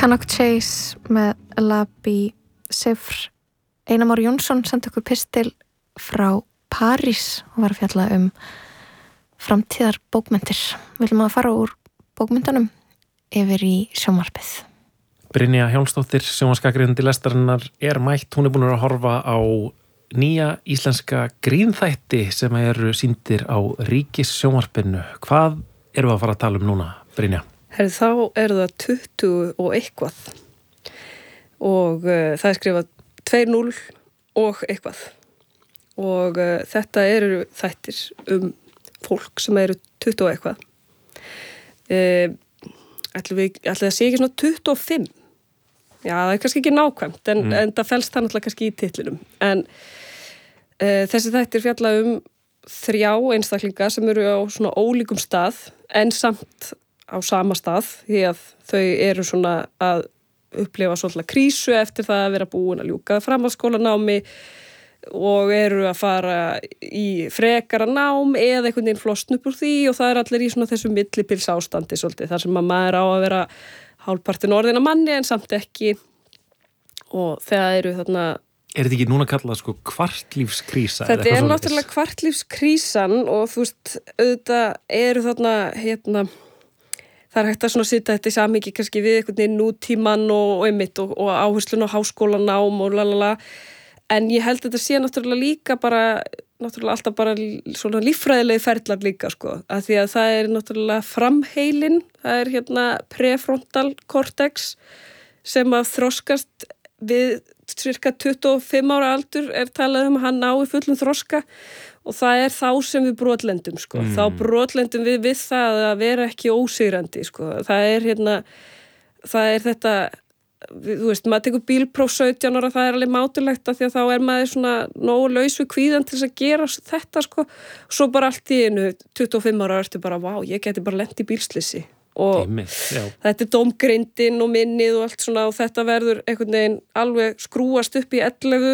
Canuck Chase með Labi Sifr. Einar Már Jónsson sendi okkur pistil frá París og var að fjalla framtíðar bókmenntir. Viljum að fara úr bókmyndunum yfir í sjónvarpið. Brynja Hjálmsdóttir, sjónvarpsgagnrýnandi Lestarinnar, mætt. Hún búin að horfa á nýja íslenska grínþætti sem eru sýndir á Ríkissjónvarpinu. Hvað erum við að fara að tala núna, Brynja? Þá það 20 og eitthvað og það skrifað 2-0 og eitthvað og þetta eru þættir fólk sem eru 20 og eitthvað. Ætli það sé ekki svona 25? Já, það kannski ekki nákvæmt en það felst það náttúrulega kannski í titlinum. En þessi þættir fjalla 3 einstaklinga sem eru á svona ólíkum stað en samt á sama stað því að þau eru svona að upplifa svolítið krísu eftir það að vera búin að ljúka framhaldsskólanámi og eru að fara í frekara nám eða einhvern veginn flosna upp úr því og það allir í svona þessu millibils ástandi svolítið þar sem að maður á að vera hálfpartin orðin að manni en samt ekki og það eru þarna. Þetta ekki núna kallað sko kvartlífskrísa? Þetta náttúrulega kvartlífskrísan og þú veist, auðvitað eru þarna það hægt að svona sitja þetta í samhengi kannski við einhvern veginn nútíman og einmitt og áherslun á háskólanám og lalala. En ég held að þetta sé náttúrulega líka náttúrulega alltaf bara svona líffræðilegi ferlar líka sko. Að því að það náttúrulega framheilin, það prefrontal cortex sem að þroskast við cirka 25 ára aldur talað að hann nái fullum þroska og það þá sem við brotlendum sko. Þá brotlendum við það að vera ekki ósigrandi sko. Það þetta þú veist, maður tekur bílpróf 17 ára, það alveg mátulegt af því að þá maður svona nógu laus við kvíðan til þess að gera þetta sko. Og svo bara allt í einu 25 ára ertu bara, vá, ég geti bara lent í bílslyssi og þetta dómgrindin og minnið og allt svona og þetta verður einhvern veginn alveg skrúast upp í 11